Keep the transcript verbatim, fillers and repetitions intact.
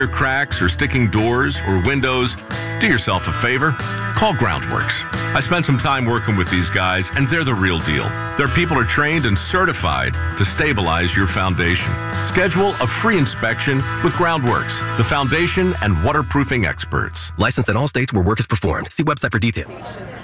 cracks or sticking doors or windows, do yourself a favor. Call Groundworks. I spent some time working with these guys, and they're the real deal. Their people are trained and certified to stabilize your foundation. Schedule a free inspection with Groundworks, the foundation and waterproofing experts. Licensed in all states where work is performed. See website for details.